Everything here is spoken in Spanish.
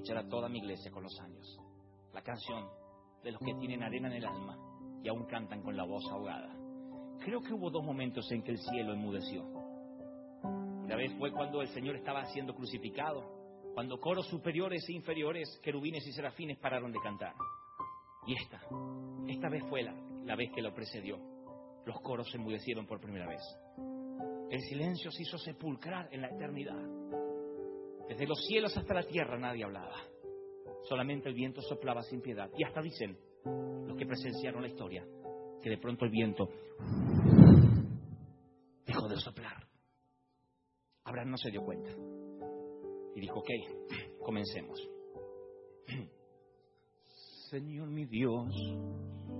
escuchar a toda mi iglesia con los años. La canción de los que tienen arena en el alma y aún cantan con la voz ahogada. Creo que hubo 2 momentos en que el cielo enmudeció. Una vez fue cuando el Señor estaba siendo crucificado, cuando coros superiores e inferiores, querubines y serafines pararon de cantar. Y esta vez fue la vez que lo precedió. Los coros se enmudecieron por primera vez. El silencio se hizo sepulcral en la eternidad. Desde los cielos hasta la tierra nadie hablaba. Solamente el viento soplaba sin piedad. Y hasta dicen los que presenciaron la historia que de pronto el viento dejó de soplar. Abraham no se dio cuenta y dijo: ok, comencemos. Señor mi Dios,